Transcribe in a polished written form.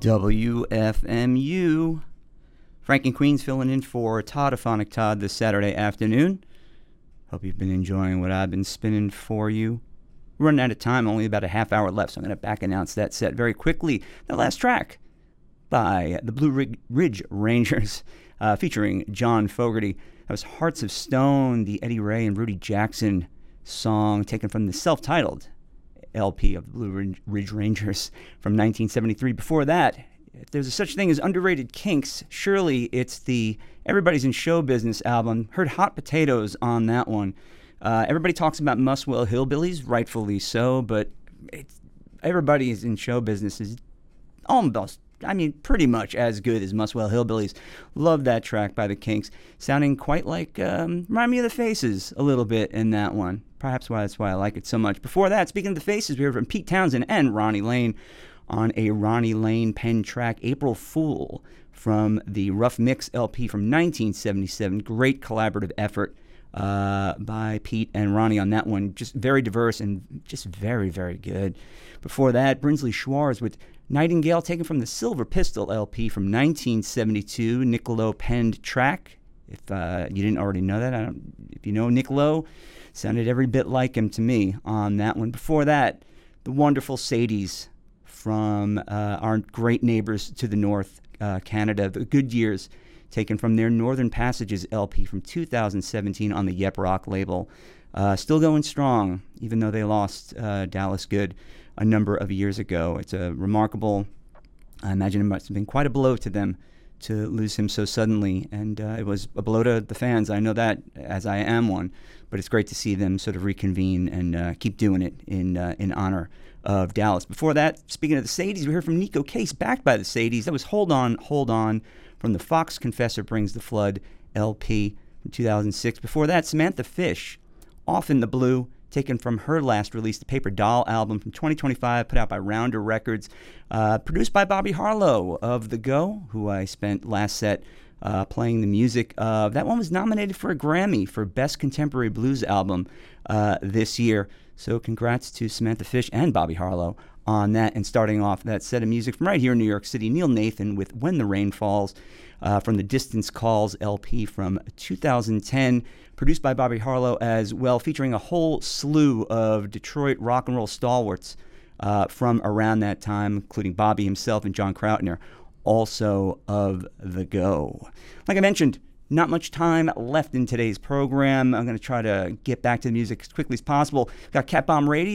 WFMU. Frank in Queens filling in for Toddophonic Todd this Saturday afternoon. Hope you've been enjoying what I've been spinning for you. We're running out of time, only about a half hour left, so I'm going to back announce that set very quickly. The last track by the Blue Ridge Rangers featuring John Fogerty. That was Hearts of Stone, the Eddie Ray and Rudy Jackson song taken from the self-titled LP of the Blue Ridge Rangers from 1973. Before that, if there's a such thing as underrated kinks, surely it's the Everybody's in Show Business album. Heard Hot Potatoes on that one. Everybody talks about Muswell Hillbillies, rightfully so, but Everybody's in Show Business is almost, pretty much as good as Muswell Hillbillies. Love that track by the Kinks. Sounding quite like, remind me of the Faces a little bit in that one. Perhaps that's why I like it so much. Before that, speaking of the Faces, we heard from Pete Townsend and Ronnie Lane on a Ronnie Lane pen track, April Fool, from the Rough Mix LP from 1977. Great collaborative effort by Pete and Ronnie on that one. Just very diverse and just very, very good. Before that, Brinsley Schwarz with Nightingale, taken from the Silver Pistol LP from 1972. Nick Lowe penned track. If you didn't already know that, if you know Nick Lowe, sounded every bit like him to me on that one. Before that, the wonderful Sadies from our great neighbors to the north, Canada, the Good Years, taken from their Northern Passages LP from 2017 on the Yep Rock label. Still going strong, even though they lost Dallas Good a number of years ago. It's a remarkable, I imagine it must have been quite a blow to them to lose him so suddenly, and it was a blow to the fans. I know that, as I am one, but it's great to see them sort of reconvene and keep doing it in honor of Dallas. Before that, speaking of the Sadies, we heard from Nico Case, backed by the Sadies. That was Hold On, Hold On, from the Fox Confessor Brings the Flood LP from 2006. Before that, Samantha Fish, Off in the Blue, taken from her last release, the Paper Doll album from 2025, put out by Rounder Records, produced by Bobby Harlow of The Go, who I spent last set playing the music of. That one was nominated for a Grammy for Best Contemporary Blues Album this year. So congrats to Samantha Fish and Bobby Harlow on that. And starting off that set of music from right here in New York City, Neil Nathan with When the Rain Falls from the Distance Calls LP from 2010, produced by Bobby Harlow as well, featuring a whole slew of Detroit rock and roll stalwarts from around that time, including Bobby himself and John Krautner, also of The Go. Like I mentioned, not much time left in today's program. I'm going to try to get back to the music as quickly as possible. Got Cat Bomb Radio